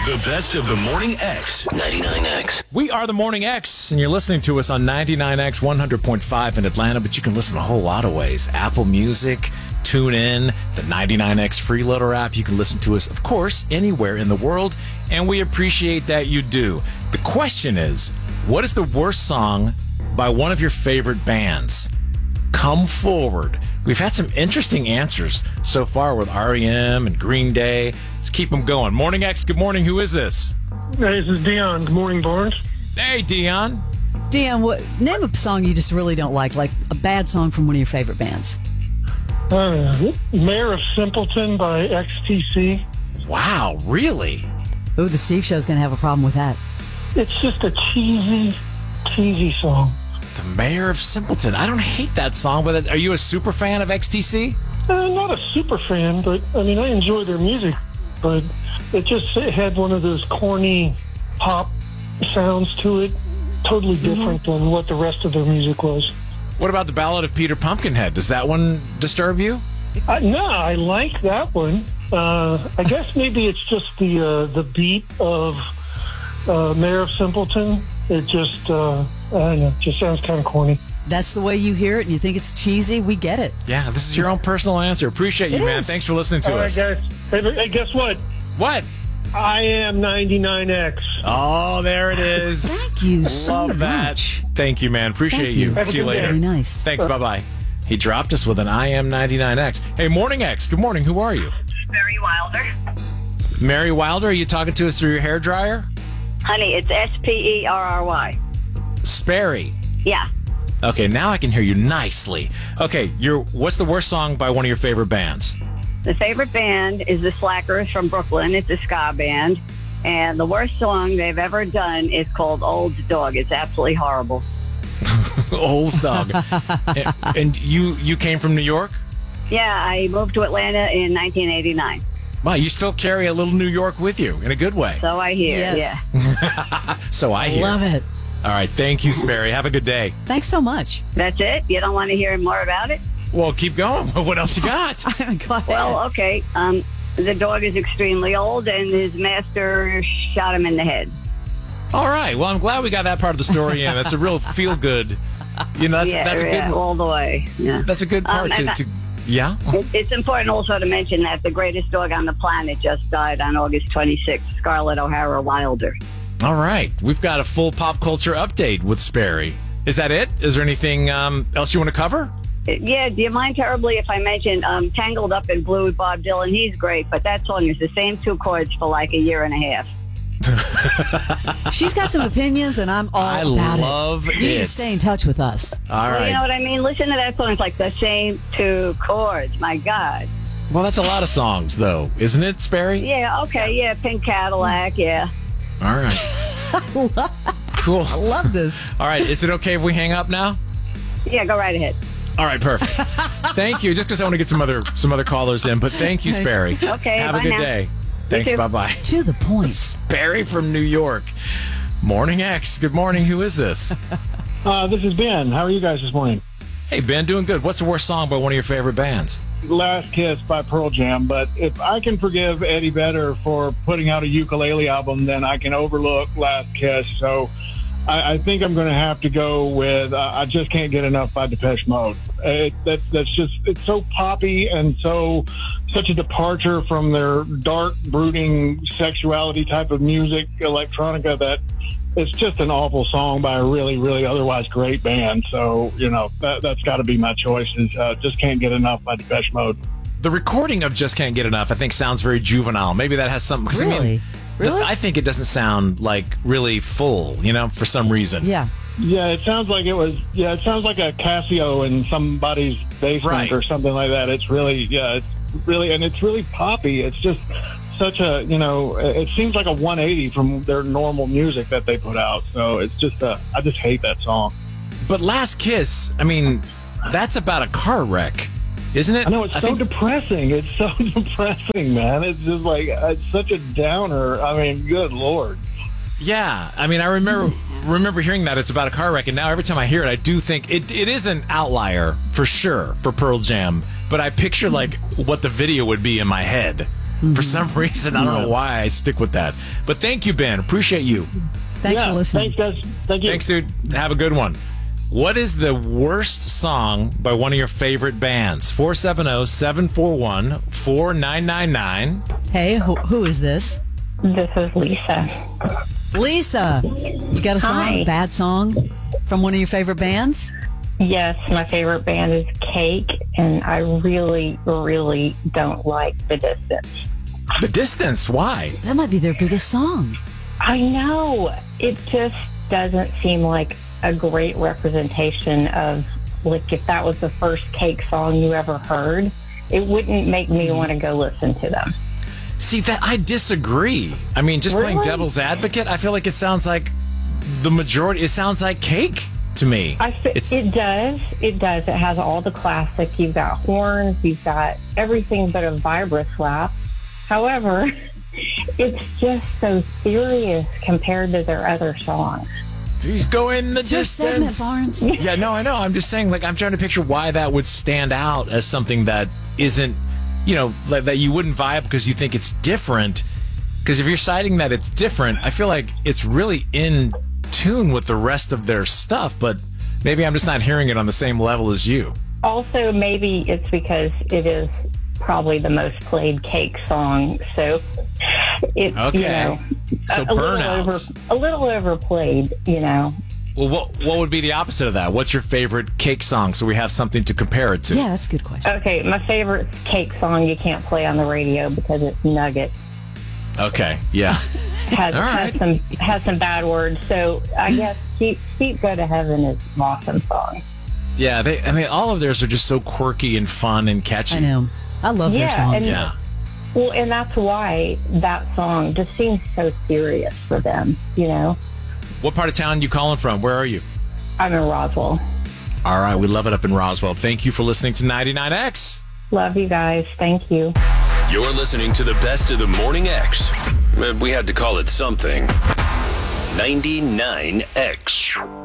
The best of the Morning X. 99X. We are the Morning X, and you're listening to us on 99X 100.5 in Atlanta, but you can listen a whole lot of ways. Apple Music, tune in, the 99X Freeloader app. You can listen to us, of course, anywhere in the world, and we appreciate that you do. The question is, what is the worst song by one of your favorite bands? Come forward. We've had some interesting answers so far with R.E.M. and Green Day. Let's keep them going. Morning X, good morning. Who is this? Hey, this is Dion. Good morning, Barnes. Hey, Dion. Dion, name a song you just really don't like a bad song from one of your favorite bands. Mayor of Simpleton by XTC. Wow, really? Oh, the Steve Show's going to have a problem with that. It's just a cheesy song. The Mayor of Simpleton. I don't hate that song, but are you a super fan of XTC? Not a super fan, but I mean, I enjoy their music. But it had one of those corny pop sounds to it, totally different than what the rest of their music was. What about the Ballad of Peter Pumpkinhead? Does that one disturb you? No, I like that one. I guess maybe it's just the beat of Mayor of Simpleton. It just, I don't know, just sounds kind of corny. That's the way you hear it and you think it's cheesy. We get it. Yeah, this is your own personal answer. Appreciate you, man. Thanks for listening to us. All right, guys. Hey, guess what? What? I am 99X. Oh, there it is. Thank you so Love that. much. Thank you, man. Appreciate you. Have a See you good later. day. Very nice. Thanks. Bye-bye. He dropped us with an I am 99X. Hey, Morning X. Good morning. Who are you? Mary Wilder. Mary Wilder, are you talking to us through your hairdryer? Honey, it's Sperry. Sperry. Yeah. Okay, now I can hear you nicely. Okay, what's the worst song by one of your favorite bands? The favorite band is the Slackers from Brooklyn. It's a ska band. And the worst song they've ever done is called Old Dog. It's absolutely horrible. Old Dog. And you came from New York? Yeah, I moved to Atlanta in 1989. Wow, you still carry a little New York with you in a good way. So I hear, Yes. So I hear. Love it. All right, thank you, Sperry. Have a good day. Thanks so much. That's it? You don't want to hear more about it? Well, keep going. What else you got? Go ahead. Well, okay. The dog is extremely old, and his master shot him in the head. All right. Well, I'm glad we got that part of the story in. That's a real feel-good. You know, that's a good. All the way. Yeah. That's a good part to. Yeah. It's important also to mention that the greatest dog on the planet just died on August 26th, Scarlett O'Hara Wilder. All right. We've got a full pop culture update with Sperry. Is that it? Is there anything else you want to cover? Yeah, do you mind terribly if I mention Tangled Up in Blue with Bob Dylan? He's great, but that song is the same two chords for like a year and a half. She's got some opinions, and I'm all about it. I love it. You need to stay in touch with us. All right. Well, you know what I mean? Listen to that song. It's like the same two chords. My God. Well, that's a lot of songs, though, isn't it, Sperry? Yeah, okay, yeah. Pink Cadillac, yeah. All right. Cool. I love this. All right. Is it okay if we hang up now? Yeah, go right ahead. All right, perfect. Thank you. Just because I want to get some other callers in, but thank you, Sperry. Okay, Have a bye good now. day. Thanks. too. Bye-bye. To the point. Sperry from New York. Morning X. Good morning. Who is this? This is Ben. How are you guys this morning? Hey, Ben, doing good. What's the worst song by one of your favorite bands? Last Kiss by Pearl Jam, but if I can forgive Eddie Vedder for putting out a ukulele album, then I can overlook Last Kiss. So I think I'm going to have to go with I Just Can't Get Enough by Depeche Mode. It's so poppy and such a departure from their dark, brooding sexuality type of music, electronica, that it's just an awful song by a really, really otherwise great band. So, you know, that's got to be my choice is Just Can't Get Enough by Depeche Mode. The recording of Just Can't Get Enough, I think, sounds very juvenile. Maybe that has something. Really? I mean, Really? I think it doesn't sound like really full, for some reason. Yeah. Yeah, it sounds like it sounds like a Casio in somebody's basement or something like that. It's really, it's really poppy. It's just such a, it seems like a 180 from their normal music that they put out. So it's just, I just hate that song. But Last Kiss, I mean, that's about a car wreck, isn't it? I know, it's so depressing. It's so depressing, man. It's just like, it's such a downer. I mean, good Lord. Yeah, I mean, I remember hearing that it's about a car wreck, and now every time I hear it, I do think it is an outlier for sure for Pearl Jam. But I picture like what the video would be in my head. For some reason, I don't know why I stick with that. But thank you, Ben. Appreciate you. Thanks for listening. Thanks, guys. Thank you. Thanks, dude. Have a good one. What is the worst song by one of your favorite bands? 470-741-4999. Hey, who is this? This is Lisa. Lisa, you got a song, Hi. bad song from one of your favorite bands? Yes, my favorite band is Cake, and I really, really don't like The Distance. The Distance. Why? That might be their biggest song. I know. It just doesn't seem like a great representation of, like, if that was the first Cake song you ever heard, it wouldn't make me want to go listen to them. See, that I disagree. I mean, just playing Really? devil's advocate, I feel like it sounds like the majority. It sounds like Cake to me. It does. It does. It has all the classic. You've got horns. You've got everything but a vibra slap. However, it's just so serious compared to their other songs. He's going the It's your segment, distance. Barnes. Yeah, no, I know. I'm just saying, like, I'm trying to picture why that would stand out as something that isn't, you know, like, that you wouldn't vibe because you think it's different. Because if you're citing that it's different, I feel like it's really in tune with the rest of their stuff, but maybe I'm just not hearing it on the same level as you. Also, maybe it's because it is probably the most played Cake song, so it's Okay. So burnouts. a little overplayed, you know. Well, what would be the opposite of that? What's your favorite Cake song so we have something to compare it to? Yeah, that's a good question. Okay, my favorite Cake song you can't play on the radio because it's Nugget. Okay, yeah. Has, All right. has some bad words, so I guess Sheep Go to Heaven is an awesome song. Yeah, I mean, all of theirs are just so quirky and fun and catchy. I know. I love their songs. And, Yeah. Well, and that's why that song just seems so serious for them, you know? What part of town you calling from? Where are you? I'm in Roswell. All right, we love it up in Roswell. Thank you for listening to 99X. Love you guys. Thank you. You're listening to the best of the Morning X. We had to call it something. 99X.